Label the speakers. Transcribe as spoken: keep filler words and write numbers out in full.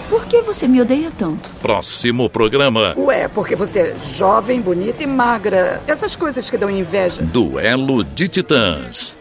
Speaker 1: Por que você me odeia tanto?
Speaker 2: Próximo programa.
Speaker 3: Ué, porque você é jovem, bonita e magra. Essas coisas que dão inveja.
Speaker 2: Duelo de Titãs.